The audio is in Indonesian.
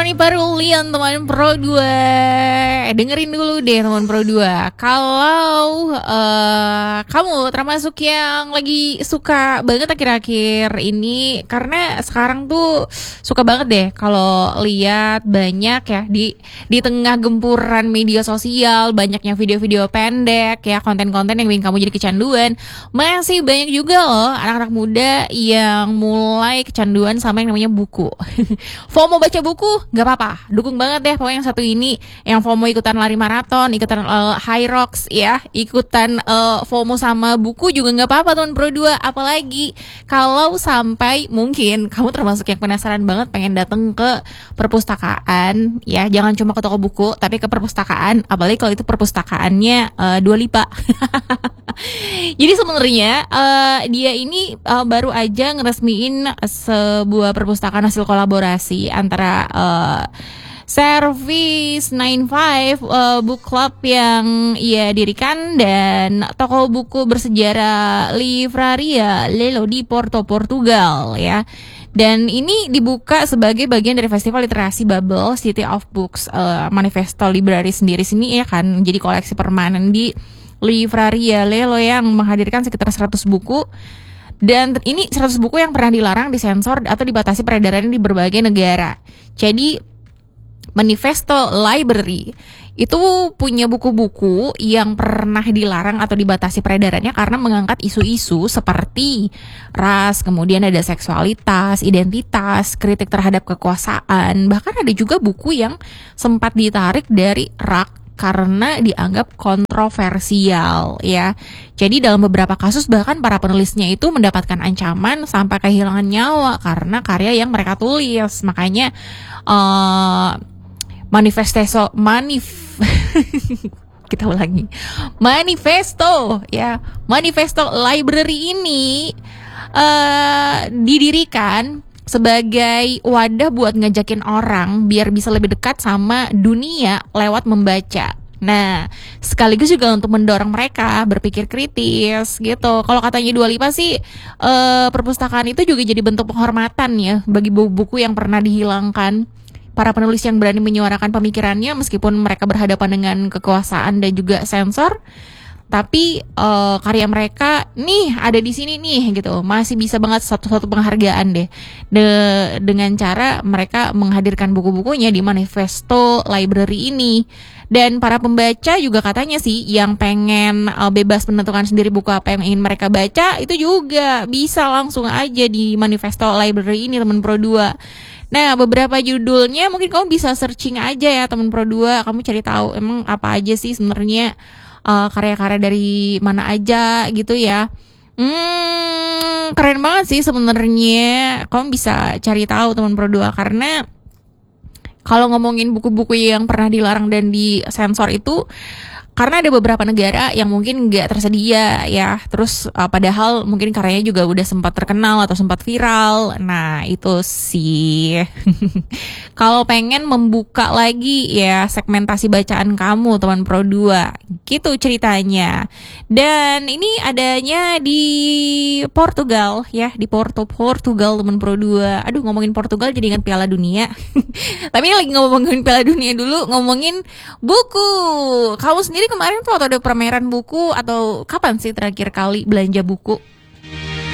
Roni Parulian teman Pro 2. Dengerin dulu deh teman Pro 2. Kalau kamu termasuk yang lagi suka banget akhir-akhir ini, karena sekarang tuh suka banget deh kalau lihat banyak ya di tengah gempuran media sosial, banyaknya video-video pendek ya, konten-konten yang bikin kamu jadi kecanduan. Masih banyak juga loh anak-anak muda yang mulai kecanduan sama yang namanya buku. FOMO baca buku, gak apa-apa, dukung banget deh. Pokoknya yang satu ini, yang FOMO ikutan lari maraton, ikutan high rocks ya, ikutan FOMO sama buku juga gak apa-apa teman Pro 2. Apalagi kalau sampai mungkin kamu termasuk yang penasaran banget pengen datang ke perpustakaan ya, jangan cuma ke toko buku tapi ke perpustakaan, apalagi kalau itu perpustakaannya Dua Lipa. Jadi sebenarnya dia ini baru aja ngeresmiin sebuah perpustakaan hasil kolaborasi antara Service 95 Book Club yang ia dirikan dan toko buku bersejarah Livraria Lelo di Porto, Portugal ya. Dan ini dibuka sebagai bagian dari festival literasi Bubble City of Books, Manifesto Library sendiri sini ya kan, jadi koleksi permanen di Livraria Lelo yang menghadirkan sekitar 100 buku. Dan ini 100 buku yang pernah dilarang, disensor atau dibatasi peredarannya di berbagai negara. Jadi Manifesto Library itu punya buku-buku yang pernah dilarang atau dibatasi peredarannya karena mengangkat isu-isu seperti ras, kemudian ada seksualitas, identitas, kritik terhadap kekuasaan. Bahkan ada juga buku yang sempat ditarik dari rak karena dianggap kontroversial ya. Jadi dalam beberapa kasus bahkan para penulisnya itu mendapatkan ancaman sampai kehilangan nyawa karena karya yang mereka tulis. Makanya kita ulangi. Manifesto ya. Manifesto Library ini didirikan sebagai wadah buat ngajakin orang biar bisa lebih dekat sama dunia lewat membaca. Nah, sekaligus juga untuk mendorong mereka berpikir kritis gitu. Kalau katanya Dua Lipa sih, perpustakaan itu juga jadi bentuk penghormatan ya bagi buku-buku yang pernah dihilangkan. Para penulis yang berani menyuarakan pemikirannya meskipun mereka berhadapan dengan kekuasaan dan juga sensor. Tapi karya mereka nih ada di sini nih gitu, masih bisa banget satu penghargaan deh dengan cara mereka menghadirkan buku-bukunya di Manifesto Library ini. Dan para pembaca juga katanya sih yang pengen bebas menentukan sendiri buku apa yang ingin mereka baca, itu juga bisa langsung aja di Manifesto Library ini teman Pro 2. Nah, beberapa judulnya mungkin kamu bisa searching aja ya teman Pro 2, kamu cari tahu emang apa aja sih sebenarnya karya-karya dari mana aja gitu ya. Keren banget sih sebenarnya. Kamu bisa cari tahu teman Pro 2 karena kalau ngomongin buku-buku yang pernah dilarang dan disensor itu karena ada beberapa negara yang mungkin nggak tersedia ya, terus padahal mungkin karyanya juga udah sempat terkenal atau sempat viral. Nah itu sih kalau pengen membuka lagi ya segmentasi bacaan kamu teman Pro 2 gitu ceritanya. Dan ini adanya di Portugal ya, di Portugal teman Pro 2. Aduh, ngomongin Portugal jadi ingat Piala Dunia. Tapi ini lagi ngomongin Piala Dunia dulu, ngomongin buku. Kamu sendiri kemarin tuh atau ada pameran buku atau kapan sih terakhir kali belanja buku?